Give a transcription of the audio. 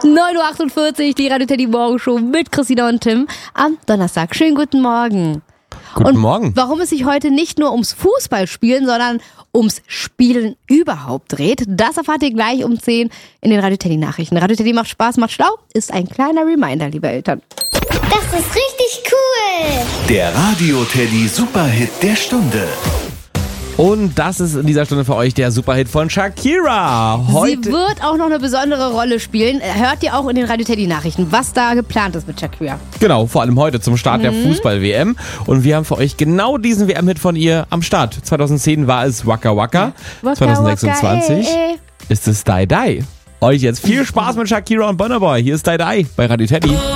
9.48 Uhr, die Radio Teddy Morgenshow mit Christina und Tim am Donnerstag. Schönen guten Morgen. Guten Morgen. Warum es sich heute nicht nur ums Fußballspielen, sondern ums Spielen überhaupt dreht, das erfahrt ihr gleich um 10 in den Radio Teddy Nachrichten. Radio Teddy macht Spaß, macht schlau, ist ein kleiner Reminder, liebe Eltern. Das ist richtig cool. Der Radio Teddy Superhit der Stunde. Und das ist in dieser Stunde für euch der Superhit von Shakira. Sie wird auch noch eine besondere Rolle spielen. Hört ihr auch in den Radio Teddy Nachrichten, was da geplant ist mit Shakira. Genau, vor allem heute zum Start der Fußball-WM. Und wir haben für euch genau diesen WM-Hit von ihr am Start. 2010 war es Waka Waka. 2026 ist es Die Die. Euch jetzt viel Spaß mit Shakira und Burna Boy. Hier ist Die Die bei Radio Teddy.